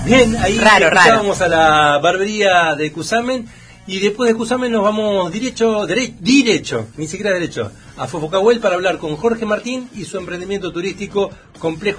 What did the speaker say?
Bien, ahí Raro. vamos a la barbería de Cusamen. Y después de Cusamen nos vamos derecho, ni siquiera derecho, a Fofocahuel para hablar con Jorge Martín y su emprendimiento turístico Complejo